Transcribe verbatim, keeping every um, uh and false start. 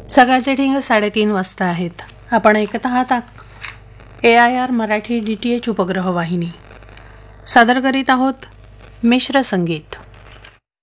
सकाळचे ठिंग साडेतीन वाजता आहेत. आपण ऐकत आहात ए I R Marathi D T H उपग्रह वाहिनी. सादर करीत आहोत मिश्र संगीत.